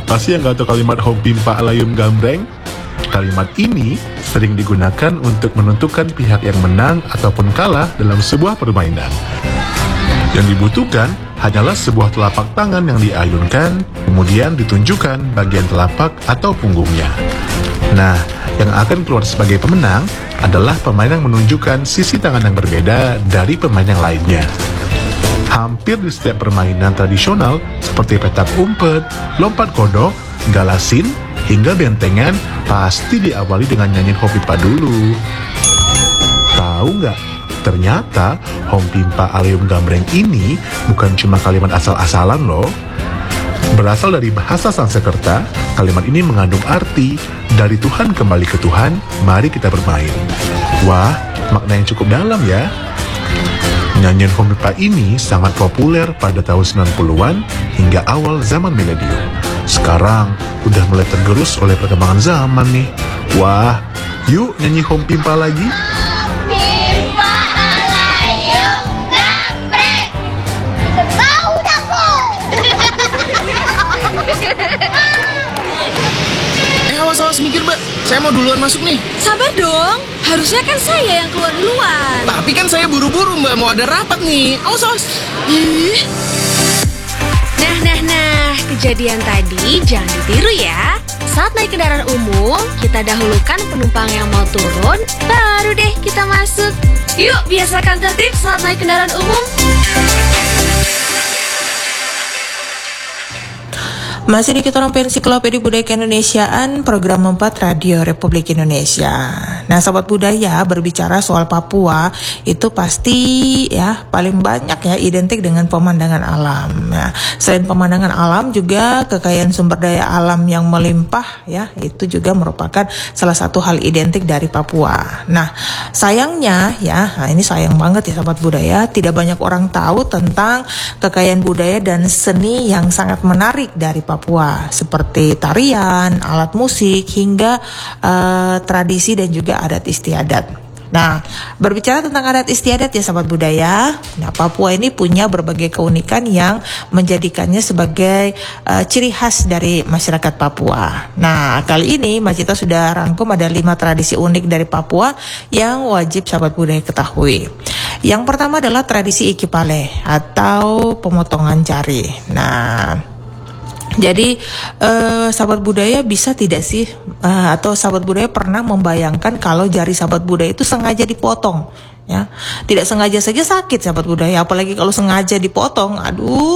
Masih yang gak tahu kalimat Hompimpa Alayum Gambreng? Kalimat ini sering digunakan untuk menentukan pihak yang menang ataupun kalah dalam sebuah permainan. Yang dibutuhkan hanyalah sebuah telapak tangan yang diayunkan, kemudian ditunjukkan bagian telapak atau punggungnya. Nah, yang akan keluar sebagai pemenang adalah pemain yang menunjukkan sisi tangan yang berbeda dari pemain yang lainnya. Hampir di setiap permainan tradisional seperti petak umpet, lompat kodok, galasin, hingga bentengan pasti diawali dengan nyanyiin Hompimpa dulu. Tahu nggak? Ternyata Hompimpa Alayum Gambreng ini bukan cuma kalimat asal-asalan loh. Berasal dari bahasa Sanskerta, kalimat ini mengandung arti dari Tuhan kembali ke Tuhan, mari kita bermain. Wah, makna yang cukup dalam ya. Nyanyian Hompimpa ini sangat populer pada tahun 90-an hingga awal zaman milenium. Sekarang udah mulai tergerus oleh perkembangan zaman nih. Wah, yuk nyanyi Hompimpa lagi. Hompimpa Alayum Gambreng. Tahu tak kok? Awas mikir, Mbak. Saya mau duluan masuk nih. Sabar dong, harusnya kan saya yang keluar duluan. Tapi kan saya buru-buru, Mbak. Mau ada rapat nih. Awas. Ih. Nah, kejadian tadi jangan ditiru ya. Saat naik kendaraan umum, kita dahulukan penumpang yang mau turun, baru deh kita masuk. Yuk, biasakan tertib saat naik kendaraan umum. Masih di kita Ensiklopedia Budaya Keindonesiaan, program 4 Radio Republik Indonesia. Nah, sahabat budaya, berbicara soal Papua itu pasti ya paling banyak ya identik dengan pemandangan alam. Nah, selain pemandangan alam juga kekayaan sumber daya alam yang melimpah ya, itu juga merupakan salah satu hal identik dari Papua. Nah, sayangnya ya, ini sayang banget ya sahabat budaya, tidak banyak orang tahu tentang kekayaan budaya dan seni yang sangat menarik dari Papua, seperti tarian, alat musik, hingga tradisi dan juga adat istiadat. Nah, berbicara tentang adat istiadat ya sahabat budaya, nah Papua ini punya berbagai keunikan yang menjadikannya sebagai ciri khas dari masyarakat Papua. Nah, kali ini Mbak Cita sudah rangkum ada 5 tradisi unik dari Papua yang wajib sahabat budaya ketahui. Yang pertama adalah tradisi Ikipale atau pemotongan jari. Nah, jadi sahabat budaya bisa tidak sih atau sahabat budaya pernah membayangkan kalau jari sahabat budaya itu sengaja dipotong ya? Tidak sengaja saja sakit sahabat budaya, apalagi kalau sengaja dipotong. Aduh,